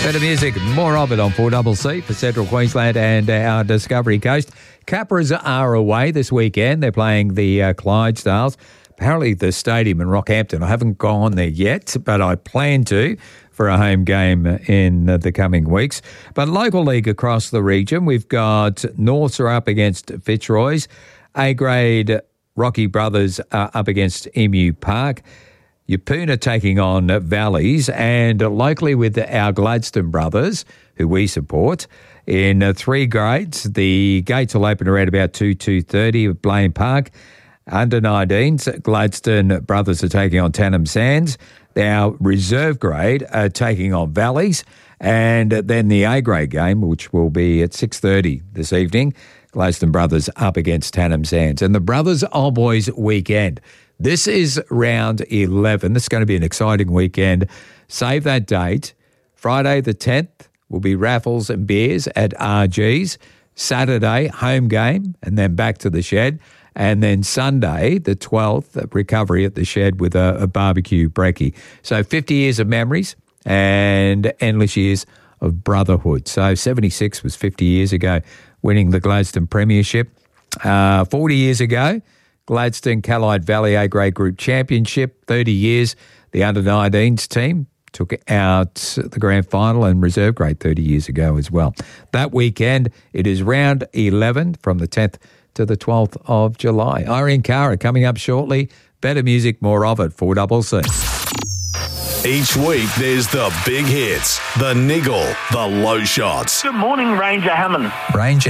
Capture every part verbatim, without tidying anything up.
Better music, more of it on four C C for Central Queensland and our Discovery Coast. Capras are away this weekend. They're playing the uh, Clydesdales. Apparently the stadium in Rockhampton. I haven't gone there yet, but I plan to for a home game in uh, the coming weeks. But local league across the region, we've got Norths are up against Fitzroy's. A-grade Rocky Brothers are up against Emu Park. Yeppoon taking on Valleys, and locally with our Gladstone brothers, who we support, in uh, three grades. The gates will open around about two, two thirty at Blaine Park. Under nineteens, Gladstone brothers are taking on Tannum Sands. Our reserve grade are taking on Valleys, and then the A-grade game, which will be at six thirty this evening, Gladstone brothers up against Tannum Sands. And the Brothers Old Boys weekend. This is round eleven. This is going to be an exciting weekend. Save that date. Friday the tenth will be raffles and beers at R G's. Saturday, home game, and then back to the shed. And then Sunday, the twelfth, recovery at the shed with a, a barbecue brekkie. So fifty years of memories and endless years of brotherhood. So seventy-six was fifty years ago, winning the Gladstone Premiership. Uh, forty years ago, Gladstone Callide Valley A-grade Group Championship. thirty years, the under nineteens team took out the grand final and reserve grade thirty years ago as well. That weekend, it is round eleven from the tenth to the twelfth of July. Irene Cara coming up shortly. Better music, more of it, four C C. Each week, there's the big hits, the niggle, the low shots. Good morning, Ranger Hammond. Ranger.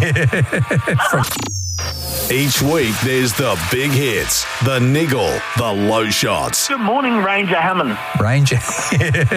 Each week, there's the big hits, the niggle, the low shots. Good morning, Ranger Hammond. Ranger.